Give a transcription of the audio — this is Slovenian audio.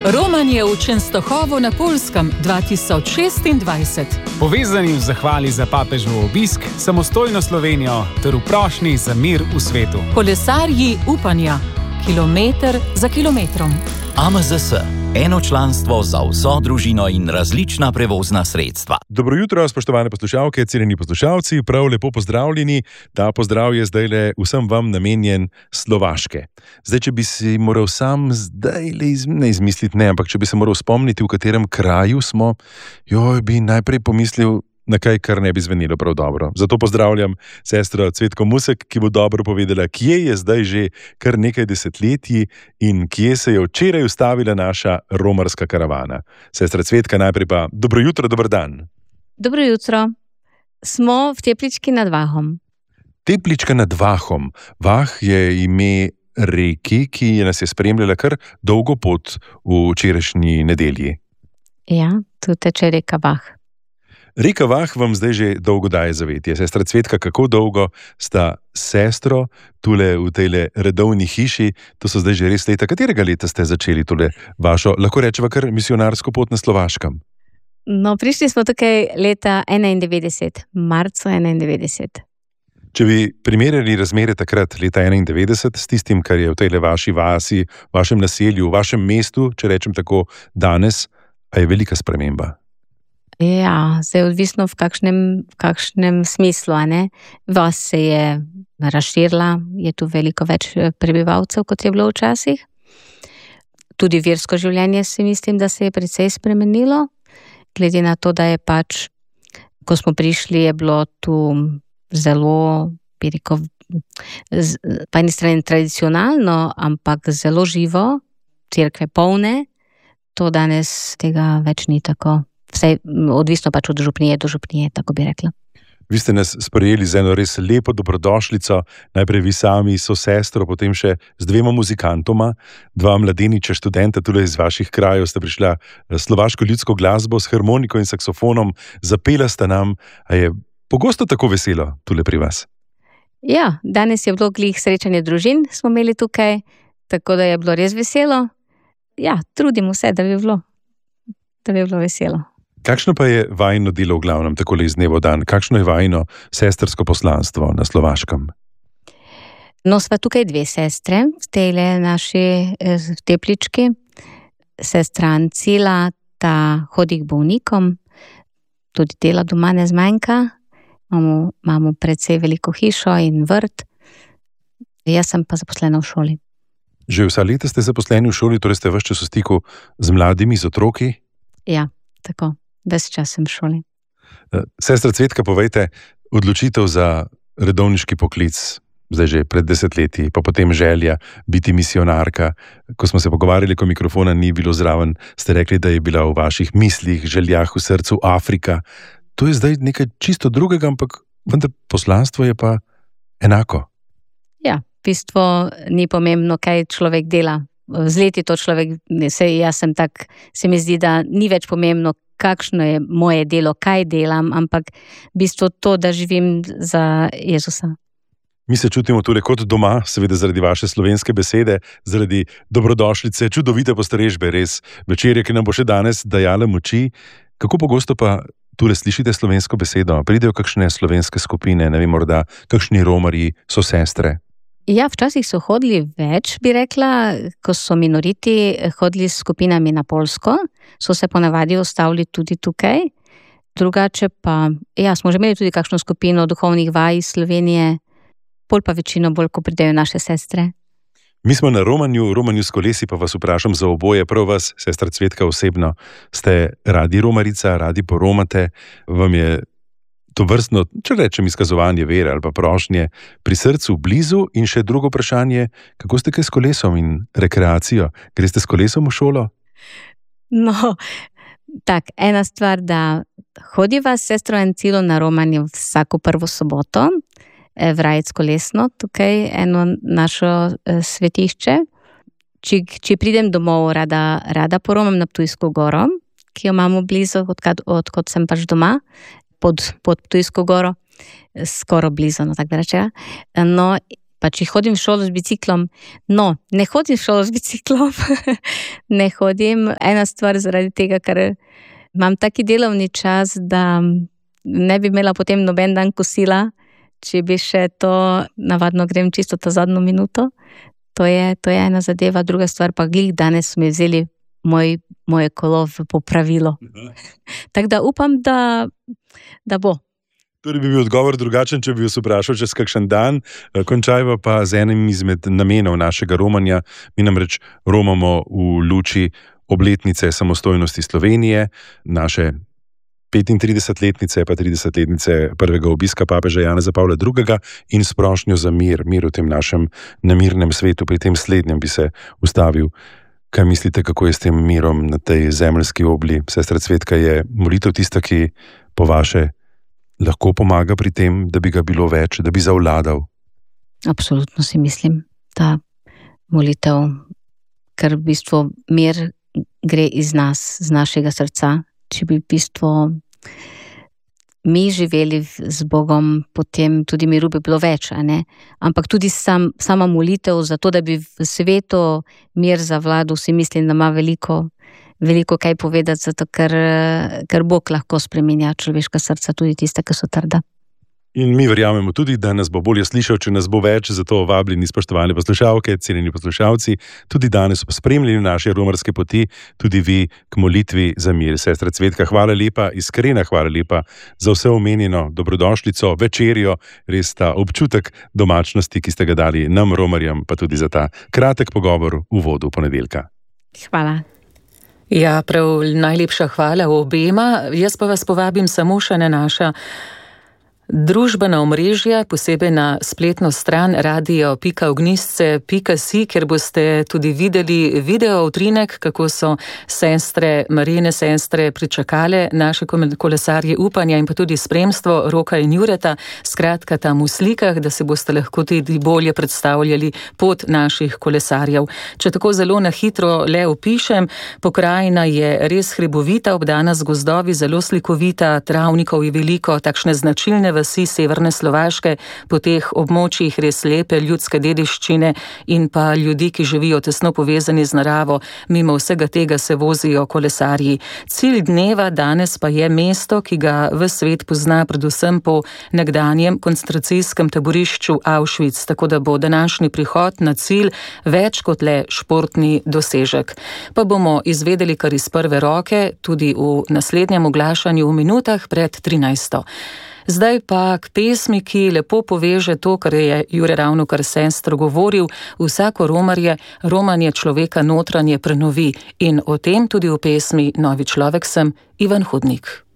Romanje v Częstochowu na Poljskem 2026. Povezani v zahvali za papežov obisk, samostojno Slovenijo ter v prošnji za mir v svetu. Kolesarji upanja, kilometer za kilometrom. AMZS, eno članstvo za vso družino in različna prevozna sredstva. Dobro jutro, spoštovane poslušalke, cenjeni poslušalci, prav lepo pozdravljeni. Ta pozdrav je zdajle vsem vam namenjen Slovaške. Zdaj, če bi si moral sam ne izmisliti, ampak če bi se moral spomniti, v katerem kraju smo, bi najprej pomislil na kaj, kar ne bi zvenilo prav dobro. Zato pozdravljam sestro Cvetko Musek, ki bo dobro povedala, kje je zdaj že kar nekaj desetletij in kje se je včeraj ustavila naša romarska karavana. Sestra Cvetka, najprej pa dobro jutro, dober dan. Dobro jutro. Smo v Teplički nad Vahom. Teplička nad Vahom. Vah je ime reki, ki nas je spremljala kar dolgo pot v včerajšnji nedelji. Ja, tu teče reka Vah. Reka Vah vam zdaj že dolgo daje zavetje. Sestra Cvetka, kako dolgo sta sestro tule v tejle redovni hiši, to so zdaj že res leta. Katerega leta ste začeli tule vašo, lahko rečeva, kar misionarsko pot na Slovaškem? No, prišli smo tukaj leta 91, marca 91. Če bi primerjali razmere takrat, leta 91, s tistim, kar je v tejle vaši vasi, vašem naselju, vašem mestu, če rečem tako, danes, a je velika sprememba. Ja, zdaj odvisno v kakšnem smislu, a ne? Vas se je razširila, je tu veliko več prebivalcev, kot je bilo včasih. Tudi versko življenje se mislim, da se je precej spremenilo, glede na to, da je pač, ko smo prišli, je bilo tu zelo, bi rekel, po eni strani tradicionalno, ampak zelo živo, cerkve polne, to danes tega več ni tako. Vse odvisno pač od župnije do župnije, tako bi rekla. Vi ste nas sprejeli z eno res lepo dobrodošlico, najprej vi sami so sestro, potem še z dvema muzikantoma, dva mladeniča študenta tule iz vaših krajev, sta prišla slovaško ljudsko glasbo s harmoniko in saksofonom, zapela sta nam, a je pogosto tako veselo tule pri vas? Ja, danes je bilo glih srečanje družin, smo imeli tukaj, tako da je bilo res veselo. Ja, trudimo se, da bi bilo veselo. Kakšno pa je vajino delo v glavnem, takole iz dneva v dan? Kakšno je vajino sestrsko poslanstvo na Slovaškem? No, sva tukaj dve sestre, v tejle naši Teplički. Sestra Ancila, ta hodi k bolnikom, tudi dela doma ne zmanjka. Imamo precej veliko hišo in vrt. Jaz sem pa zaposlena v šoli. Že vsa leta ste zaposleni v šoli, torej ste ves čas v stiku z mladimi, z otroki? Ja, tako. Ves čas sem v šoli. Sestra Cvetka, povejte, odločitev za redovniški poklic, zdaj že pred desetletji, pa potem želja biti misionarka. Ko smo se pogovarjali, ko mikrofona ni bilo zraven, ste rekli, da je bila v vaših mislih, željah, v srcu Afrika. To je zdaj nekaj čisto drugega, ampak vendar poslanstvo je pa enako. Ja, v bistvu ni pomembno, kaj človek dela. Z leti to človek, jaz sem tak, se mi zdi, da ni več pomembno, kakšno je moje delo, kaj delam, ampak v bistvu to, da živim za Jezusa. Mi se čutimo tule kot doma, seveda zaradi vaše slovenske besede, zaradi dobrodošlice, čudovite postrežbe, res večerje, ki nam bo še danes dajala moči. Kako pogosto pa tule slišite slovensko besedo? Pridejo kakšne slovenske skupine, ne vem, morda kakšni romarji, so sestre? Ja, včasih so hodili več, bi rekla, ko so minoriti hodili s skupinami na Poljsko, so se ponavadi ustavili tudi tukaj. Drugače pa, ja, smo že imeli tudi kakšno skupino duhovnih vaj iz Slovenije, bolj pa večino bolj, ko pridejo naše sestre. Mi smo na romanju s kolesi, pa vas vprašam za oboje, prav vas, sestra Cvetka osebno, ste radi romarica, radi poromate, vam je to vrstno, če rečem, izkazovanje vere ali pa prošnje pri srcu blizu? In še drugo vprašanje, kako ste kaj s kolesom in rekreacijo? Greste s kolesom v šolo? No, tak, ena stvar, da hodiva s sestro Ancilo na romanje vsako prvo soboto, v Rajec kolesno, tukaj eno našo svetišče. Če pridem domov, rada poromam na Ptujsko goro, ki jo imamo blizu, odkot sem pač doma, pod Ptujsko goro, skoro blizu, no tako da rečeva. No, Pa če hodim v šolo z biciklom, no, ne hodim v šolo z biciklom, ne hodim. Ena stvar zaradi tega, ker imam taki delovni čas, da ne bi imela potem noben dan kosila, če bi še to, navadno grem čisto ta zadnjo minuto. To je ena zadeva, druga stvar pa glih danes so mi vzeli moje kolo v popravilo. Tako da upam, da bo. Torej bi bil odgovor drugačen, če bi vas vprašal čez kakšen dan. Končajva pa z enim izmed namenov našega romanja. Mi namreč romamo v luči obletnice samostojnosti Slovenije, naše 35-letnice pa 30-letnice prvega obiska papeža Janeza Pavla II. In s prošnjo za mir v tem našem nemirnem svetu. Pri tem slednjem bi se ustavil. Kaj mislite, kako je s tem mirom na tej zemeljski obli? Sestra Cvetka, je molitev tista, ki po vaše lahko pomaga pri tem, da bi ga bilo več, da bi zavladal? Absolutno si mislim, da molitev, ker v bistvu mir gre iz nas, z našega srca. Če bi v bistvu mi živeli z Bogom, potem tudi miru bi bilo več, a ne? Ampak tudi sama molitev za to, da bi v svetu mir zavladal, si mislim, da ima veliko kaj povedati, zato ker Bog lahko spreminja človeška srca, tudi tiste, ki so trda. In mi verjamemo tudi, da nas bo bolje slišal, če nas bo več, zato vabljeni spoštovane poslušalke, cenjeni poslušalci, tudi danes v spremljanju naše romarske poti, tudi vi k molitvi za mir. Sestra Cvetka, hvala lepa, iskrena hvala lepa za vse omenjeno dobrodošlico, večerjo, res ta občutek domačnosti, ki ste ga dali nam, romarjem, pa tudi za ta kratek pogovor v uvodu ponedeljka. Hvala. Ja, prav najlepša hvala obema. Jaz pa vas povabim samo še na naša družbena omrežja, posebej na spletno stran radio.ognistce.si, kjer boste tudi videli video utrinek, kako so sestre, Marijine sestre pričakale naše kolesarje upanja in pa tudi spremstvo Roka in Jureta, skratka tam v slikah, da se boste lahko tudi bolje predstavljali pot naših kolesarjev. Če tako zelo na hitro le opišem, pokrajina je res hribovita, obdana z gozdovi, zelo slikovita, travnikov je veliko, takšne značilne vasi severne Slovaške, po teh območjih res lepe ljudske dediščine in pa ljudi, ki živijo tesno povezani z naravo. Mimo vsega tega se vozijo kolesarji. Cilj dneva danes pa je mesto, ki ga v svet pozna predvsem po nekdanjem koncentracijskem taborišču Auschwitz, tako da bo današnji prihod na cilj več kot le športni dosežek. Pa bomo izvedeli kar iz prve roke, tudi v naslednjem oglašanju v minutah pred 13. Zdaj pa k pesmi, ki lepo poveže to, kar je Jure ravnokar sestro govoril. Vsako romanje človeka notranje prenovi in o tem tudi v pesmi Novi človek sem Ivan Hudnik.